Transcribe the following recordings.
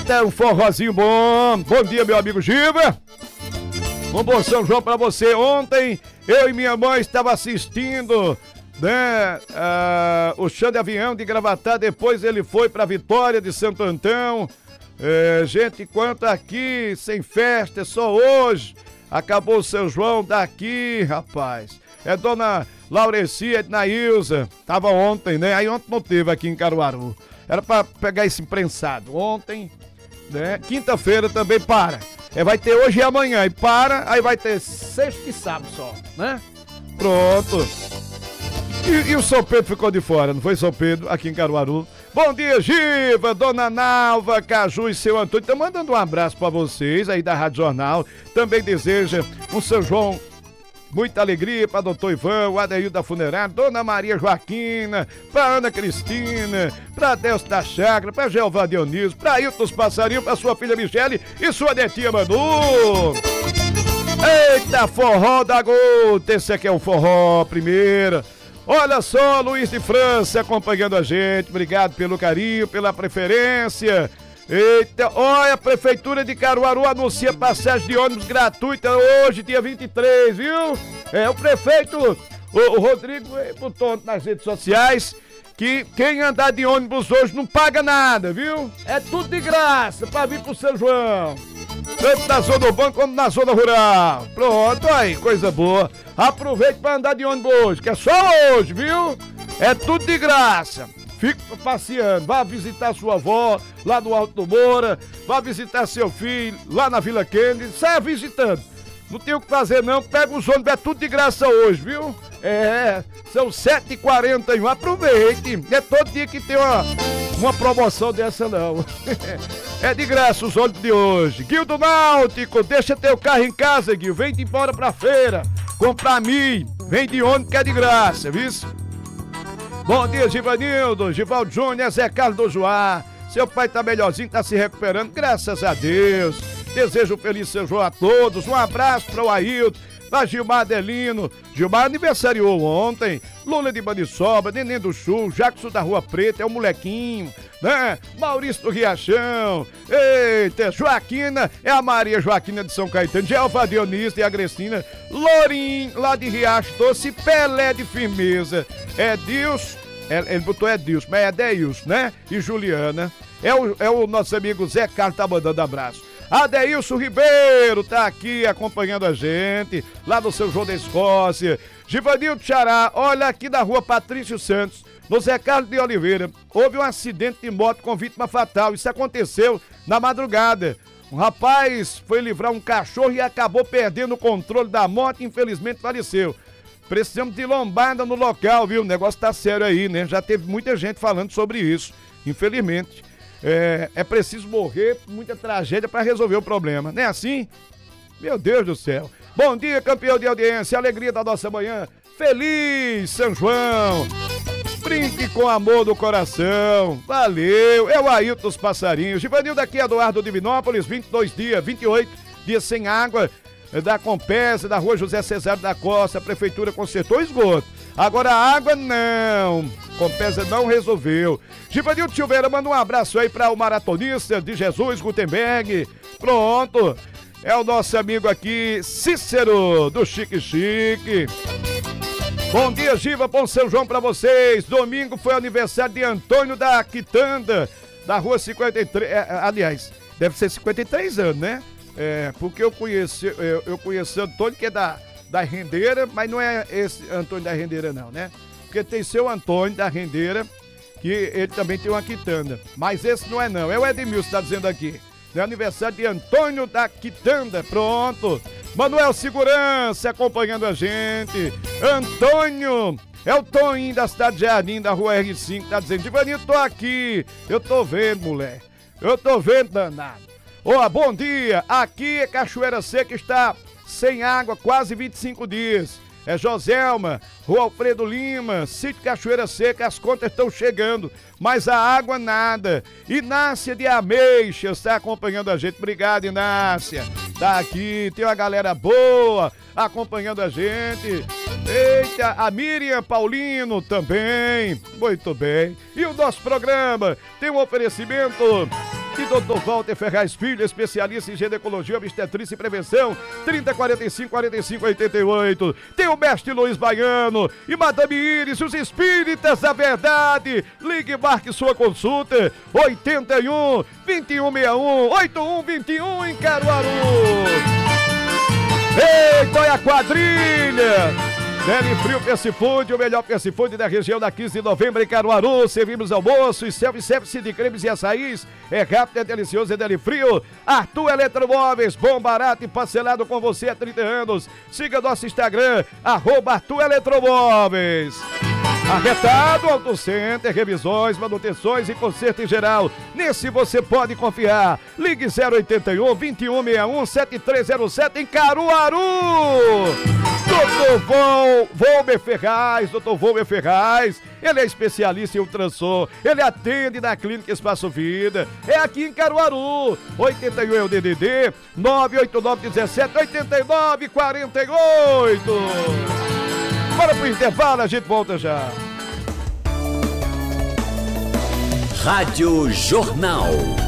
Eita, um forrozinho bom. Bom dia, meu amigo Giva. Um bom São João pra você. Ontem, eu e minha mãe estava assistindo, né, o chão de avião de Gravatá. Depois ele foi pra Vitória de Santo Antão. Gente, enquanto aqui, sem festa, só hoje. Acabou o São João daqui, rapaz. É dona Laurecia Ednailza. Tava ontem, né? Aí ontem não teve aqui em Caruaru. Era pra pegar esse imprensado. Ontem, né? Quinta-feira também para. Vai ter hoje e amanhã. E para, aí vai ter sexta e sábado só, né? Pronto. E o São Pedro ficou de fora, não foi, São Pedro, aqui em Caruaru? Bom dia, Giva, dona Nalva, Caju e seu Antônio. Estão mandando um abraço pra vocês aí da Rádio Jornal. Também deseja um São João, muita alegria pra doutor Ivan, o Adeildo da Funerária, dona Maria Joaquina, pra Ana Cristina, pra Delcio da Chácara, pra Jeová Dionísio, pra Ailton dos Passarinhos, pra sua filha Michele e sua netinha Manu. Eita, forró da gota, esse aqui é o forró primeira. Olha só, Luiz de França acompanhando a gente, obrigado pelo carinho, pela preferência. Eita, olha, a Prefeitura de Caruaru anuncia passagem de ônibus gratuita hoje, dia 23, viu? O prefeito, o Rodrigo, botou nas redes sociais que quem andar de ônibus hoje não paga nada, viu? É tudo de graça pra vir pro São João. Tanto na zona urbana como na zona rural. Pronto, aí, coisa boa. Aproveite pra andar de ônibus hoje, que é só hoje, viu? É tudo de graça. Fique passeando, vá visitar sua avó lá no Alto do Moura, vá visitar seu filho lá na Vila Kennedy, saia visitando. Não tem o que fazer não, pega os ônibus, é tudo de graça hoje, viu? São 7h41, aproveite. Não é todo dia que tem uma promoção dessa não. É de graça os ônibus de hoje. Guilherme do Náutico, deixa teu carro em casa, Guilherme, vem de embora pra feira, comprar milho, vem de ônibus que é de graça, viu? Bom dia, Givanildo, Givaldo Júnior, Zé Carlos do Joá. Seu pai tá melhorzinho, tá se recuperando, graças a Deus. Desejo um feliz São João a todos. Um abraço para o Ailton, pra Gilmar Adelino. Gilmar aniversariou ontem. Lula de Maniçoba, Neném do Sul, Jackson da Rua Preta, é o molequinho, né? Maurício do Riachão. Eita, Joaquina, é a Maria Joaquina de São Caetano. Jeová Dionísio e a Grestina. Lorim, lá de Riacho Doce. Pelé de Firmeza. Deus, ele botou Deus, mas é Deus, né? E Juliana. É o nosso amigo Zé Carlos, tá mandando abraço. Adeilson Ribeiro tá aqui acompanhando a gente, lá do São João da Escócia. Givanildo Xará, olha aqui da rua Patrício Santos, no Zé Carlos de Oliveira, houve um acidente de moto com vítima fatal. Isso aconteceu na madrugada. Um rapaz foi livrar um cachorro e acabou perdendo o controle da moto e infelizmente faleceu. Precisamos de lombada no local, viu? O negócio tá sério aí, né? Já teve muita gente falando sobre isso, infelizmente. É preciso morrer, muita tragédia para resolver o problema, não é assim? Meu Deus do céu. Bom dia, campeão de audiência, alegria da nossa manhã. Feliz São João. Brinque com amor do coração. Valeu. É o Ailton dos Passarinhos. Givanildo aqui, Eduardo Divinópolis, 22 dias, 28 dias sem água. Da Compesa, da rua José Cesário da Costa, a prefeitura consertou o esgoto. Agora a água não. Compesa não resolveu. Givanildo Silveira, manda um abraço aí para o maratonista de Jesus Gutenberg. Pronto. É o nosso amigo aqui, Cícero, do Chique Chique. Bom dia, Giva, bom São João pra vocês. Domingo foi aniversário de Antônio da Quitanda, da rua 53. Aliás, deve ser 53 anos, né? Porque eu conheci Antônio, que é da Rendeira, mas não é esse Antônio da Rendeira não, né? Porque tem seu Antônio da Rendeira, que ele também tem uma quitanda. Mas esse não é não, é o Edmilson que tá dizendo aqui. É aniversário de Antônio da Quitanda, pronto. Manuel Segurança acompanhando a gente. Antônio, é o Toninho da cidade de Jardim, da rua R5, tá dizendo, Givanildo, tô aqui. Eu tô vendo, mulher. Eu tô vendo, danado. Bom dia, aqui é Cachoeira Seca, está sem água quase 25 dias. É Joselma, Rua Alfredo Lima, Sítio Cachoeira Seca, as contas estão chegando, mas a água nada. Inácia de Ameixas está acompanhando a gente, obrigado Inácia. Tá aqui, tem uma galera boa acompanhando a gente. Eita, a Miriam Paulino também, muito bem. E o nosso programa tem um oferecimento E Dr. Walter Ferraz Filho, especialista em ginecologia, obstetrícia e prevenção, 3045-4588. Tem o mestre Luiz Baiano e Madame Iris, os espíritas da verdade. Ligue e marque sua consulta, 81 2161 8121 em Caruaru. Eita, olha a quadrilha! Deli Frio Fast Food, o melhor fast food da região, da 15 de novembro em Caruaru. Servimos almoço e self-service de cremes e açaís. É rápido, é delicioso, é Deli Frio. Arthur Eletromóveis, bom, barato e parcelado com você há 30 anos. Siga nosso Instagram, @Arthur Eletromóveis. Arretado, Auto Center, revisões, manutenções e conserto em geral. Nesse você pode confiar. Ligue 081 2161 7307 em Caruaru. Dr. Volmer Ferraz, Dr. Volmer Ferraz, ele é especialista em ultrassom, ele atende na Clínica Espaço Vida, é aqui em Caruaru, 81 é o DDD, 989178948. Bora pro intervalo, a gente volta já. Rádio Jornal.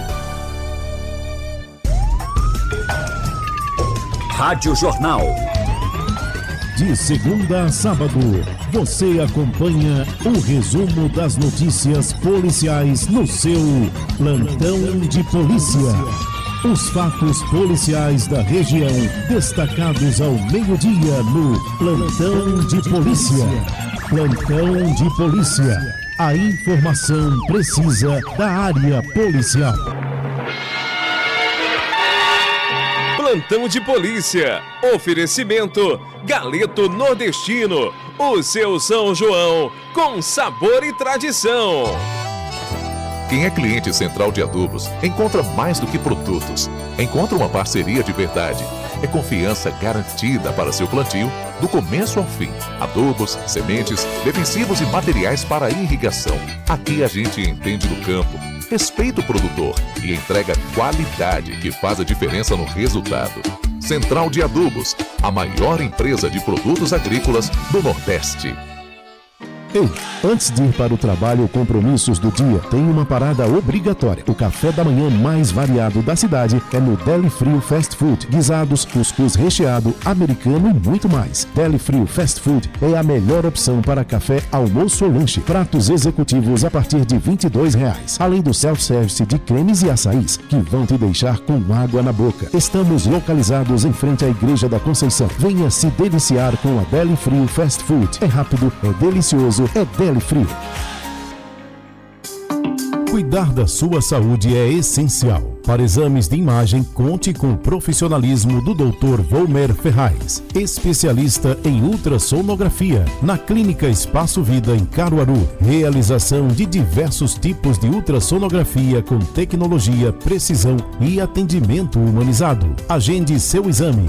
Rádio Jornal. De segunda a sábado, você acompanha o resumo das notícias policiais no seu Plantão de Polícia. Os fatos policiais da região, destacados ao meio-dia no Plantão de Polícia. Plantão de Polícia. A informação precisa da área policial. Plantão de Polícia. Oferecimento Galeto Nordestino. O seu São João com sabor e tradição. Quem é cliente Central de Adubos encontra mais do que produtos. Encontra uma parceria de verdade. É confiança garantida para seu plantio, do começo ao fim. Adubos, sementes, defensivos e materiais para irrigação. Aqui a gente entende do campo, respeita o produtor e entrega qualidade que faz a diferença no resultado. Central de Adubos, a maior empresa de produtos agrícolas do Nordeste. Ei, antes de ir para o trabalho ou compromissos do dia, tem uma parada obrigatória. O café da manhã mais variado da cidade é no Deli Frio Fast Food. Guisados, cuscuz recheado, americano e muito mais. Deli Frio Fast Food é a melhor opção para café, almoço ou lanche. Pratos executivos a partir de R$22. Além do self-service de cremes e açaís, que vão te deixar com água na boca. Estamos localizados em frente à Igreja da Conceição. Venha se deliciar com a Deli Frio Fast Food. É rápido, é delicioso, é Deli Frio. Cuidar da sua saúde é essencial. Para exames de imagem, conte com o profissionalismo do Dr. Volmer Ferraz, especialista em ultrassonografia, na Clínica Espaço Vida em Caruaru. Realização de diversos tipos de ultrassonografia com tecnologia, precisão e atendimento humanizado. Agende seu exame,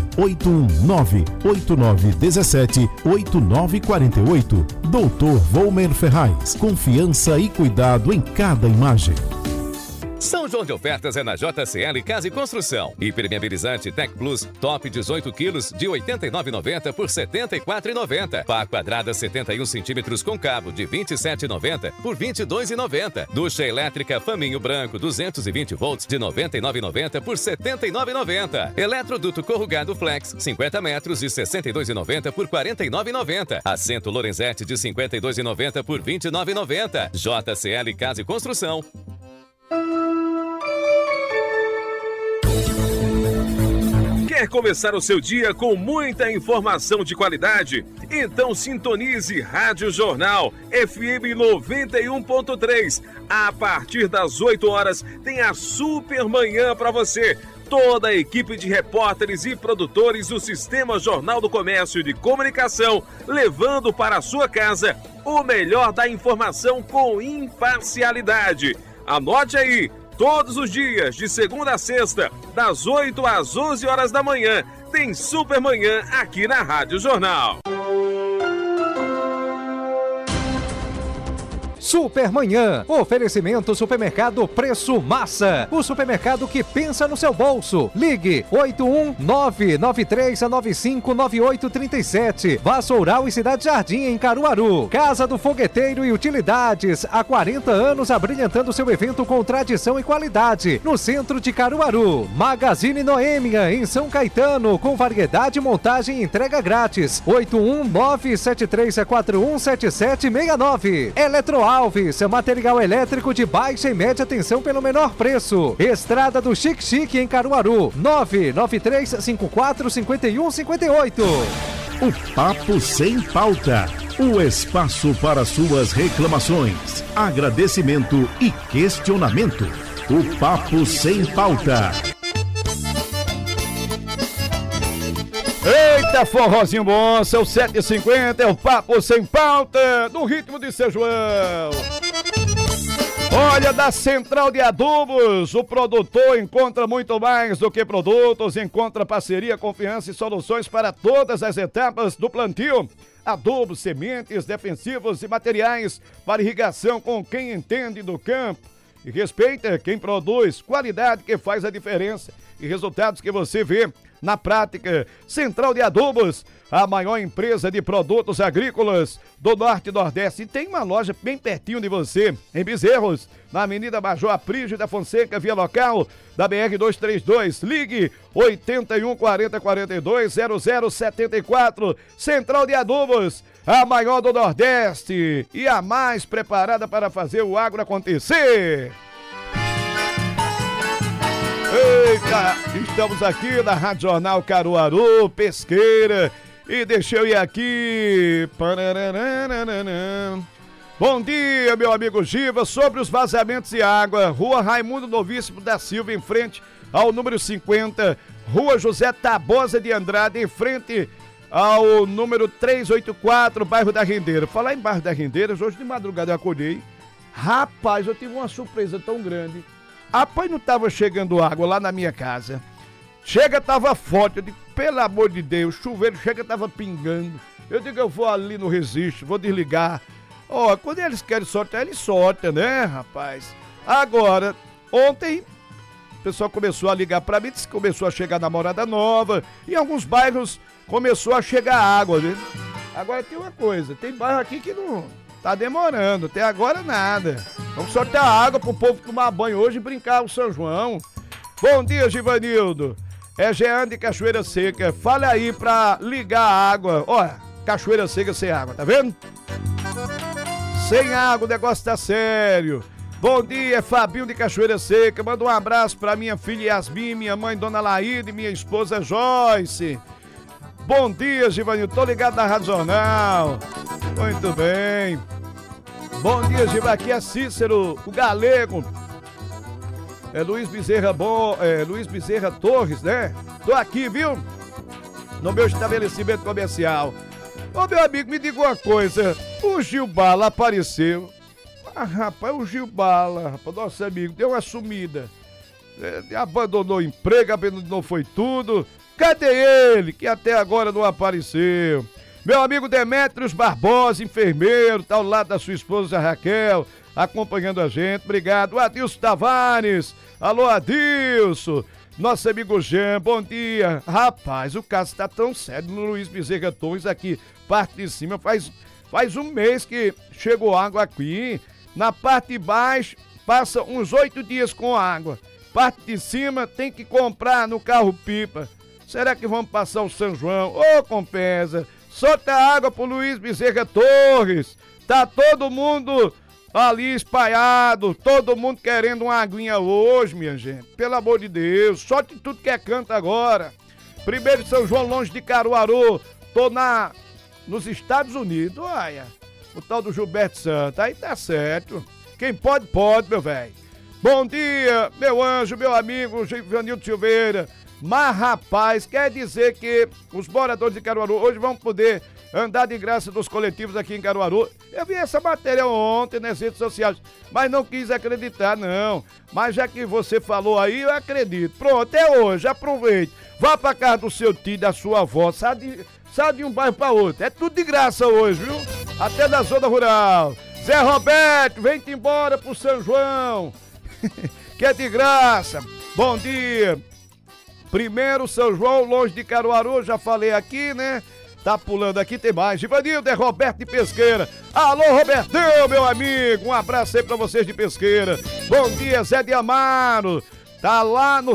819-8917-8948. Dr. Volmer Ferraz, confiança e cuidado em cada imagem. São João de ofertas é na JCL Casa e Construção. Hipermeabilizante Tech Plus Top 18 quilos de R$ 89,90 por R$ 74,90. Pá quadrada 71 centímetros com cabo de R$ 27,90 por R$ 22,90. Ducha elétrica Faminho Branco 220 volts de R$ 99,90 por R$ 79,90. Eletroduto corrugado Flex 50 metros de R$ 62,90 por R$ 49,90. Assento Lorenzetti de R$ 52,90 por R$ 29,90. JCL Casa e Construção. Quer começar o seu dia com muita informação de qualidade? Então sintonize Rádio Jornal FM 91.3. A partir das 8 horas tem a Super Manhã para você. Toda a equipe de repórteres e produtores do Sistema Jornal do Comércio e de Comunicação, levando para a sua casa o melhor da informação com imparcialidade. Anote aí, todos os dias, de segunda a sexta, das 8 às 11 horas da manhã, tem Super Manhã aqui na Rádio Jornal. Supermanhã. Oferecimento Supermercado Preço Massa. O supermercado que pensa no seu bolso. Ligue 81993959837. Vassoural e Cidade Jardim em Caruaru. Casa do Fogueteiro e Utilidades. Há 40 anos abrilhantando seu evento com tradição e qualidade. No centro de Caruaru. Magazine Noêmia em São Caetano. Com variedade, montagem e entrega grátis. 81973417769. Eletroalves, material elétrico de baixa e média tensão pelo menor preço. Estrada do Chique Chique em Caruaru. 993545158. O Papo Sem Pauta. O espaço para suas reclamações, agradecimento e questionamento. O Papo Sem Pauta. Eita, forrozinho bom, são 7h50, é o Papo Sem Pauta, no ritmo de São João. Olha, da Central de Adubos, o produtor encontra muito mais do que produtos, encontra parceria, confiança e soluções para todas as etapas do plantio. Adubos, sementes, defensivos e materiais para irrigação com quem entende do campo e respeita quem produz, qualidade que faz a diferença e resultados que você vê na prática. Central de Adubos, a maior empresa de produtos agrícolas do Norte e Nordeste. E tem uma loja bem pertinho de você, em Bezerros, na Avenida Major Aprígio da Fonseca, via local da BR-232. Ligue 8140420074. Central de Adubos, a maior do Nordeste e a mais preparada para fazer o agro acontecer. Eita, estamos aqui na Rádio Jornal Caruaru, Pesqueira, e deixa eu ir aqui. Bom dia, meu amigo Giva, sobre os vazamentos de água, Rua Raimundo Novíssimo da Silva, em frente ao número 50, Rua José Tabosa de Andrade, em frente ao número 384, bairro da Rendeira. Falar em bairro da Rendeira, hoje de madrugada eu acordei, rapaz, eu tive uma surpresa tão grande. Rapaz, não tava chegando água lá na minha casa. Chega, tava forte. Eu digo, pelo amor de Deus, chuveiro chega, tava pingando. Eu digo, eu vou ali no Resiste, vou desligar. Ó, quando eles querem soltar, eles soltam, né, rapaz? Agora, ontem, o pessoal começou a ligar pra mim, disse que começou a chegar namorada nova. Em alguns bairros começou a chegar água, né? Agora tem uma coisa, tem bairro aqui que não... tá demorando, até agora nada. Vamos sortear água pro povo tomar banho hoje e brincar o São João. Bom dia, Givanildo. É Jean de Cachoeira Seca. Fale aí pra ligar a água. Olha, Cachoeira Seca sem água, tá vendo? Sem água, o negócio tá sério. Bom dia, Fabinho de Cachoeira Seca. Manda um abraço pra minha filha Yasmin, minha mãe Dona Laíde e minha esposa Joyce. Bom dia, Givanildo. Tô ligado na Rádio Jornal. Muito bem. Bom dia, Giva. Aqui é Cícero, o Galego. É Luiz Bezerra Luiz Bezerra Torres, né? Tô aqui, viu? No meu estabelecimento comercial. Ô, meu amigo, me diga uma coisa. O Gil Bala apareceu. Ah, rapaz, o Gil Bala, rapaz, nosso amigo, deu uma sumida. Abandonou o emprego, abandonou foi tudo. Cadê ele? Que até agora não apareceu. Meu amigo Demétrios Barbosa, enfermeiro, tá ao lado da sua esposa Raquel, acompanhando a gente. Obrigado. Adilson Tavares. Alô, Adilson. Nosso amigo Jean, bom dia. Rapaz, o caso tá tão sério no Luiz Bezerra Torres aqui, parte de cima. Faz um mês que chegou água aqui. Na parte de baixo, passa uns 8 dias com água. Parte de cima tem que comprar no carro-pipa. Será que vamos passar o São João? Ô, compensa. Solta água pro Luiz Bezerra Torres. Tá todo mundo ali espalhado, todo mundo querendo uma aguinha hoje, minha gente. Pelo amor de Deus, solte tudo que é canto agora. Primeiro de São João, longe de Caruaru. Tô nos Estados Unidos, olha. O tal do Gilberto Santos, aí tá certo. Quem pode, pode, meu velho. Bom dia, meu anjo, meu amigo Givanildo Silveira. Mas, rapaz, quer dizer que os moradores de Caruaru hoje vão poder andar de graça dos coletivos aqui em Caruaru. Eu vi essa matéria ontem nas redes sociais, mas não quis acreditar, não. Mas já que você falou aí, eu acredito. Pronto, é hoje, aproveite. Vá pra casa do seu tio, da sua avó, sai de um bairro pra outro. É tudo de graça hoje, viu? Até da zona rural. Zé Roberto, vem-te embora pro São João, que é de graça. Bom dia. Primeiro São João, longe de Caruaru, já falei aqui, né? Tá pulando aqui, tem mais. Ivanildo, é Roberto de Pesqueira. Alô, Robertão, meu amigo. Um abraço aí pra vocês de Pesqueira. Bom dia, Zé de Amaro. Tá lá no